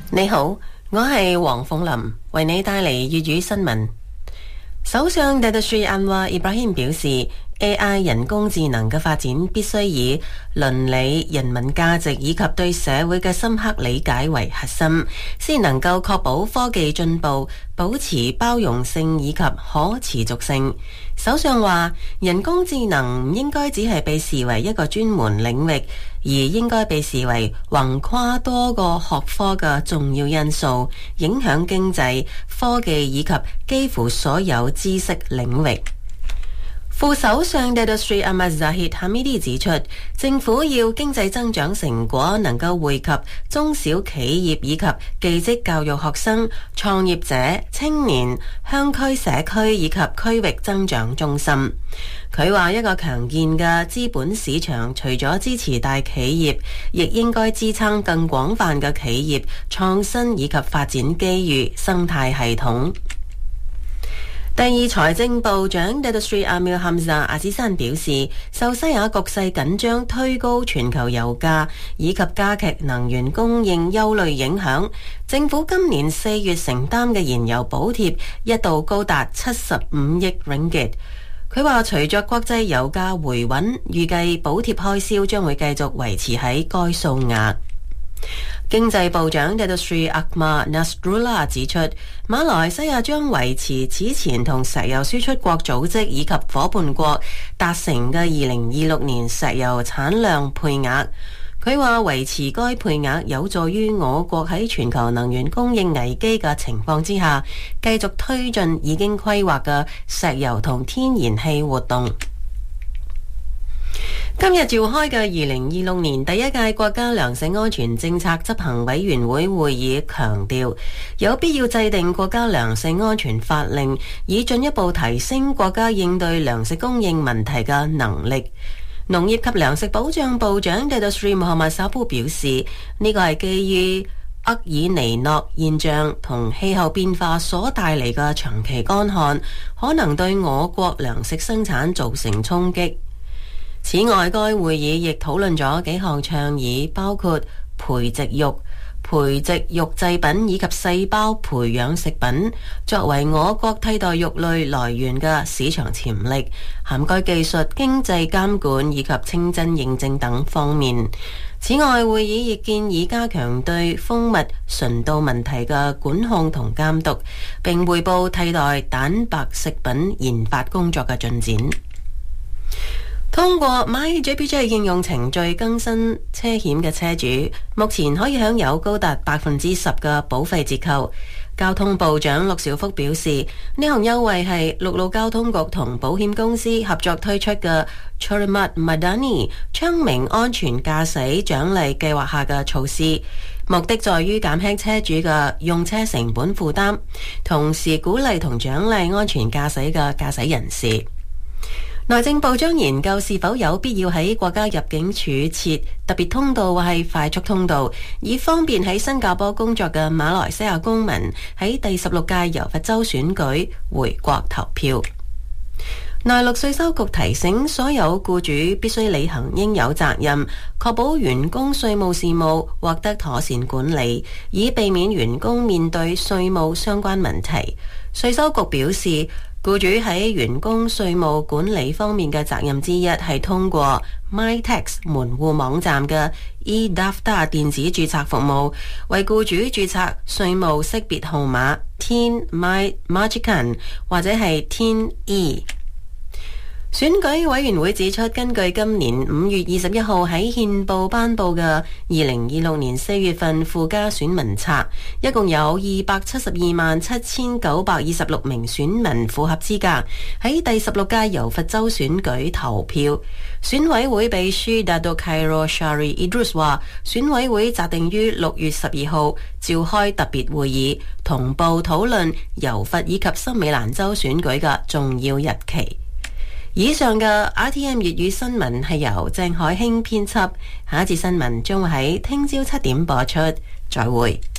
你好，我係黃鳳琳，為你帶嚟粵語新聞。首相 Datuk Seri Anwar Ibrahim 表示，AI 人工智能嘅發展必須以倫理、人民價值以及對社會嘅深刻理解為核心，先能夠確保科技進步，保持包容性以及可持續性。首相話，人工智能唔應該只係被視為一個專門領域，而應該被視為橫跨多個學科嘅重要因素，影響經濟、科技以及幾乎所有知識領域。副首相 Datuk Seri Ahmad Zahid Hamidi 指出，政府要經濟增長成果能夠惠及中小企業以及技職教育學生、創業者、青年、鄉區社區以及區域增長中心。佢話一個強健嘅資本市場，除咗支持大企業，亦應該支撐更廣泛嘅企業創新以及發展機遇生態系統。第二財政部長 Datuk Seri Amir Hamzah 阿茲山表示，受西亞局勢緊張推高全球油價以及加劇能源供應憂慮影響，政府今年4月承擔嘅燃油補貼一度高達75億 ringgit。佢話隨着國際油價回穩，預計補貼開銷將會繼續維持喺該數額。經濟部長 Datuk Seri Akmal Nasrullah 指出，馬來西亞將維持此前同石油輸出國組織以及夥伴國達成嘅2026年石油產量配額。佢話維持該配額有助於我國喺全球能源供應危機嘅情況之下，繼續推進已經規劃嘅石油同天然氣活動。今日召開嘅2026年第一屆國家糧食安全政策執行委員會會議強調，有必要制定國家糧食安全法令，以進一步提升國家應對糧食供應問題嘅能力。農業及糧食保障部長 Datuk Seri Muhammad Sapu 表示，呢個係基於厄爾尼諾現象同氣候變化所帶嚟嘅長期乾旱，可能對我國糧食生產造成衝擊。此外，該會議亦討論咗幾項倡議，包括培植肉、培植肉製品以及細胞培養食品，作為我國替代肉類來源嘅市場潛力，涵蓋技術、經濟監管以及清真認證等方面。此外，會議亦建議加強對蜂蜜純度問題嘅管控同監督，並匯報替代蛋白食品研發工作嘅進展。通過 MyJPJ 應用程序更新車險嘅車主，目前可以享有高達10%嘅保費折扣。交通部長陸兆福表示，呢項優惠係陸路交通局同保險公司合作推出嘅 Chorimat Madani 昌明安全駕駛獎勵計劃下嘅措施，目的在於減輕車主嘅用車成本負擔，同時鼓勵同獎勵安全駕駛嘅駕駛人士。內政部將研究是否有必要喺國家入境處設特別通道或係快速通道，以方便喺新加坡工作嘅馬來西亞公民喺第16屆柔佛州選舉回國投票。內陸稅收局提醒所有僱主必須履行應有責任，確保員工稅務事務獲得妥善管理，以避免員工面對稅務相關問題。稅收局表示，僱主喺員工稅務管理方面嘅責任之一係通過 MyTax 門戶網站嘅 eDaftar 電子註冊服務，為僱主註冊稅務識別號碼 TIN MyMajikan 或者係 TIN E。選舉委員會指出，根據今年5月21號喺憲報頒布嘅2026年4月份附加選民冊，一共有2727926名選民符合資格喺第16屆柔佛州選舉投票。選委會秘書 Datuk Khairul Shari Idrus 話，選委會擇定於6月12號召開特別會議，同步討論柔佛以及森美蘭州選舉嘅重要日期。以上嘅 RTM 粵語新聞係由鄭海興編輯，下一節新聞將會喺聽朝7點播出，再會。